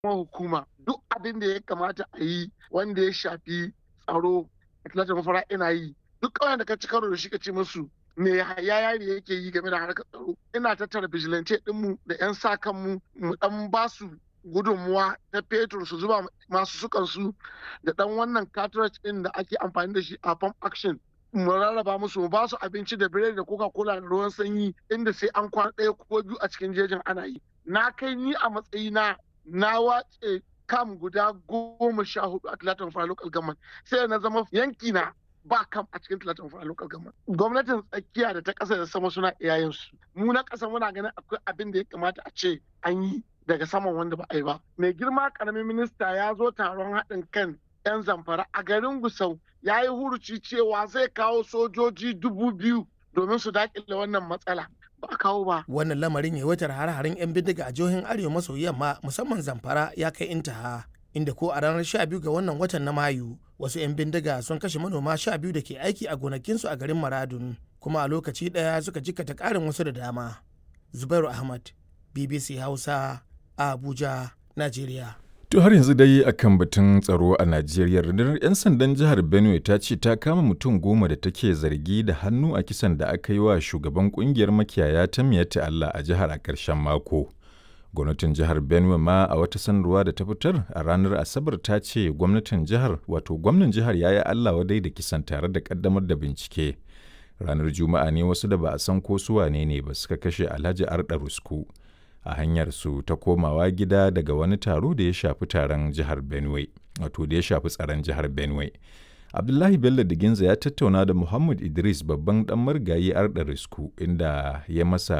hukuma duk abin da ya kamata a yi wanda ya shafi tsaro a talatin mafara ina yi. Duk ƙauyen da ka ci karo da shi ka ce musu me yaya ne yake yi game da harkar tsaro. Ina tattara vigilante ɗinmu da 'yan sa kanmu mu ɗan ba su gudunmuwa ta fetur su zuba masu sukansu da ɗan wannan cartridge ɗin da ake amfani da shi a pump action. Mu rarraba musu mu ba su abinci da biredi da coca-cola da ruwan sanyi inda sai an kwana ɗaya ko biyu a cikin jejin ana yi. Na kai ni a matsayina na wace kam guda 14 a talatin fara local government sai na zama yanki na ba kam a cikin talatin fara local government. Gwamnatin tsakiya da ta ƙasa da sama suna iyayensu. Mu na ƙasa muna ganin akwai abin da ya kamata a ce an yi daga saman wanda ba a yi ba. Mai girma ƙaramin minista ya zo taron haɗin kan 'yan Zamfara a garin Gusau ya yi huruci cewa zai kawo sojoji 2000 domin su daƙile wannan matsala. Ba a kawo ba. Wannan lamarin yawaitar hare-haren 'yan bindiga a jihohin arewa maso yamma musamman Zamfara ya kai intaha, inda ko a ranar 12 ga wannan watan na Mayu wasu 'yan bindiga sun kashe manoma 12 da ke aiki a gonakinsu a garin Maradun, kuma a lokaci ɗaya suka jikkata ƙarin wasu da dama. Zubairu Ahmad, BBC Hausa, Abuja, Najeriya. To har yanzu dai akan batun tsaro a Najeriya, rundunar 'yan sandan jihar Benue ta ce ta kama mutum 10 da take zargi da hannu a kisan da aka yi wa shugaban kungiyar makiyaya ta Miyetti Allah a jihar a ƙarshen mako. Gwamnatin jihar Benue ma a wata sanarwa da ta fitar a ranar Asabar ta ce gwamnan jihar ya yi Allah wadai da kisan tare da ƙaddamar da bincike. Ranar Juma'a ne wasu da ba a san ko su wane ne ba suka kashe Alhaji Arda Rusku a hanyar su ta komawa gida daga wani taro da ya shafi taron jihar Benue, wato da ya shafi tsaron jihar Benue. Abdullahi Bello Diginza ya tattauna da Muhammad Idris babban dan marigayi Arda Rusku inda ya masa